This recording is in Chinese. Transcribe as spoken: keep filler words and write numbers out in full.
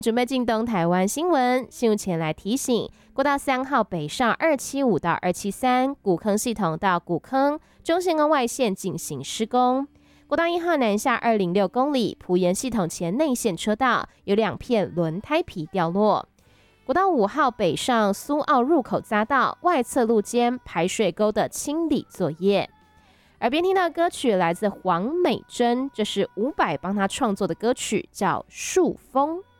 准备进东台湾新闻，新闻前来提醒：国道三号北上二七五到二七三，古坑系统到古坑中线跟外线进行施工。国道一号南下二零六公里，埔盐系统前内线车道有两片轮胎皮掉落。国道五号北上苏澳入口匝道外侧路肩排水沟的清理作业。耳边听到的歌曲来自黄美珍，这是伍佰帮她创作的歌曲，叫《树风》。